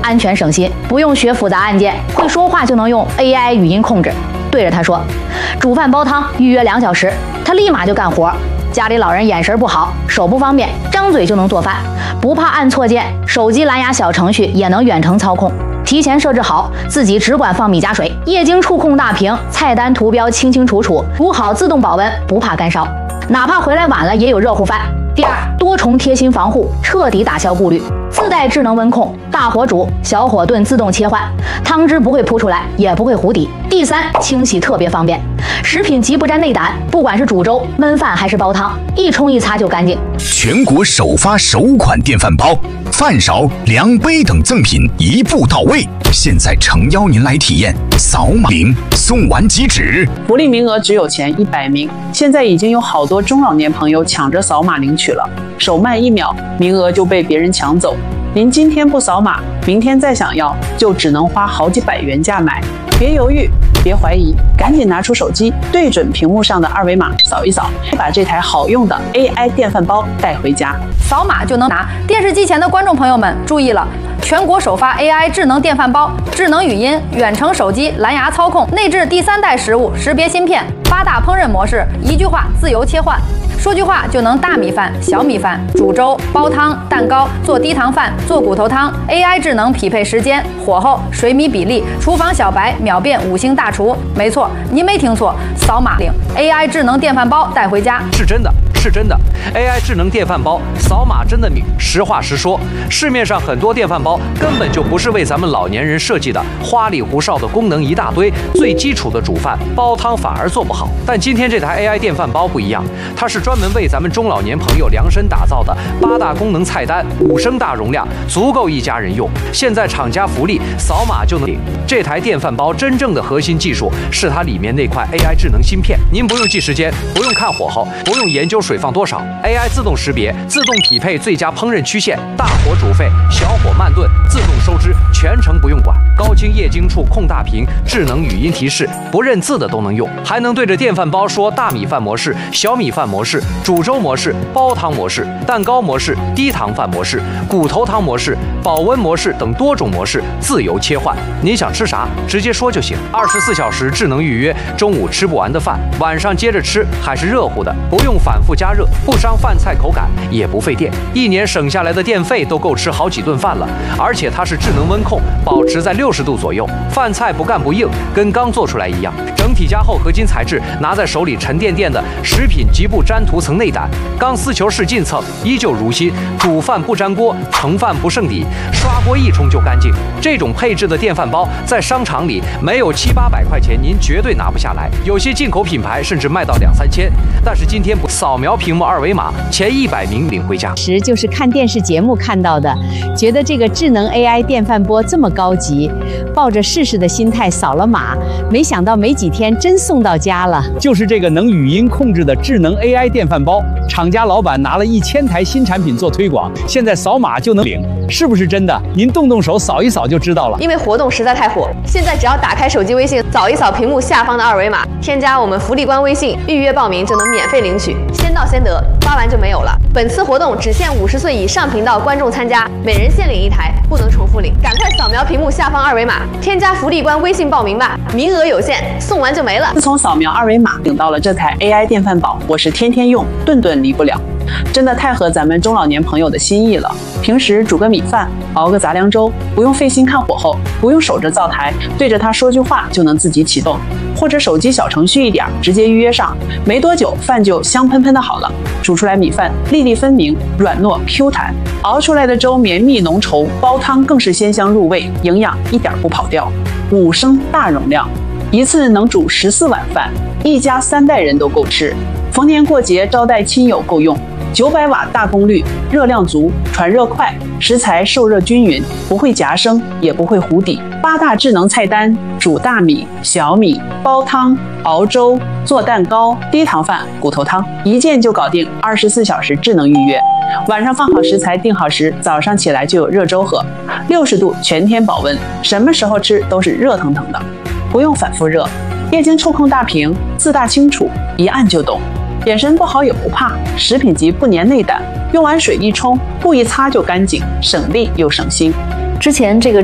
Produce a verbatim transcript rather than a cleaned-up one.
安全省心，不用学复杂按键，会说话就能用 A I 语音控制。对着他说，煮饭煲汤预约两小时，他立马就干活。家里老人眼神不好，手不方便，张嘴就能做饭，不怕按错键，手机蓝牙小程序也能远程操控。提前设置好，自己只管放米加水，液晶触控大屏，菜单图标清清楚楚，煮好自动保温，不怕干烧，哪怕回来晚了也有热乎饭。第二，多重贴心防护，彻底打消顾虑，自带智能温控，大火煮、小火炖自动切换，汤汁不会扑出来，也不会糊底。第三，清洗特别方便，食品级不沾内胆，不管是煮粥、焖饭还是煲汤，一冲一擦就干净。 全国首发首款电饭煲，饭勺、量杯等赠品一步到位。现在诚邀您来体验，扫码领送完即止。 福利名额只有前一百名，现在已经有好多中老年朋友抢着扫码领取了，手慢一秒，名额就被别人抢走。您今天不扫码，明天再想要，就只能花好几百元价买。别犹豫，别怀疑，赶紧拿出手机，对准屏幕上的二维码扫一扫，把这台好用的 A I 电饭煲带回家。 扫码就能拿。电视机前的观众朋友们注意了，全国首发 A I 智能电饭煲，智能语音、远程手机蓝牙操控，内置第三代食物识别芯片，八大烹饪模式，一句话自由切换。说句话就能大米饭、小米饭、煮粥、煲汤、蛋糕、做低糖饭、做骨头汤。A I 智能匹配时间、火候、水米比例，厨房小白秒变五星大厨。没错，您没听错，扫码领 A I 智能电饭煲带回家。 是真的，是真的。A I 智能电饭煲，扫码真的领。实话实说，市面上很多电饭煲根本就不是为咱们老年人设计的，花里胡哨的功能一大堆，最基础的煮饭、煲汤反而做不好。但今天这台 A I 电饭煲不一样，它是专门为咱们中老年朋友量身打造的，八大功能菜单，五升大容量，足够一家人用。现在厂家福利，扫码就能领。这台电饭煲真正的核心技术是它里面那块 A I 智能芯片，您不用记时间，不用看火候，不用研究水放多少 ，A I 自动识别，自动匹配最佳烹饪曲线，大火煮沸，小火慢炖，自动收汁，全程不用管。高清液晶触控大屏，智能语音提示，不认字的都能用，还能对着电饭煲说大米饭模式、小米饭模式、煮粥模式、煲汤模式、蛋糕模式、低糖饭模式、骨头汤模式、保温模式等多种模式自由切换。您想吃啥，直接说就行。二十四小时智能预约，中午吃不完的饭，晚上接着吃，还是热乎的，不用反复加热，不伤饭菜口感，也不费电。一年省下来的电费都够吃好几顿饭了。而且它是智能温控，保持在六十度左右，饭菜不干不硬，跟刚做出来一样。整体加厚合金材质，拿在手里沉甸甸的，食品极不沾涂层内胆，钢丝球式进蹭，依旧如新。煮饭不粘锅，盛饭不剩底，刷锅一冲就干净。这种配置的电饭煲在商场里没有七八百块钱，您绝对拿不下来。有些进口品牌甚至卖到两三千。但是今天不扫描屏幕二维码，前一百名领回家。 时就是看电视节目看到的，觉得这个智能 A I 电饭锅这么高级，抱着试试的心态扫了码，没想到没几天真送到家了。 就是这个能语音控制的智能 A I 电饭煲，厂家老板拿了一千台新产品做推广，现在扫码就能领，是不是真的？您动动手扫一扫就知道了。 因为活动实在太火，现在只要打开手机微信，扫一扫屏幕下方的二维码，添加我们福利官微信，预约报名就能免费领取，先到先得，发完就没有了。本次活动只限五十岁以上频道观众参加，每人限领一台，不能重复领。赶快扫描屏幕下方二维码，添加福利官微信报名吧，名额有限，送完就没了。 自从扫描二维码领到了这台 A I 电饭煲，我是天天用，顿顿离不了。真的太合咱们中老年朋友的心意了。平时煮个米饭，熬个杂粮粥，不用费心看火候，不用守着灶台，对着它说句话就能自己启动，或者手机小程序一点，直接预约上，没多久饭就香喷喷的好了。煮出来米饭粒粒分明，软糯 Q 弹，熬出来的粥绵密浓稠，煲汤更是鲜香入味，营养一点不跑掉。五升大容量，一次能煮十四碗饭，一家三代人都够吃。逢年过节招待亲友够用。九百瓦大功率，热量足，传热快，食材受热均匀，不会夹生，也不会糊底。八大智能菜单：煮大米、小米、煲汤、熬粥、做蛋糕、低糖饭、骨头汤，一键就搞定。二十四小时智能预约，晚上放好食材，定好时，早上起来就有热粥喝。六十度全天保温，什么时候吃都是热腾腾的，不用反复热。液晶触控大屏，字大清楚，一按就懂。眼神不好也不怕，食品级不粘内胆，用完水一冲，不一擦就干净，省力又省心。 之前这个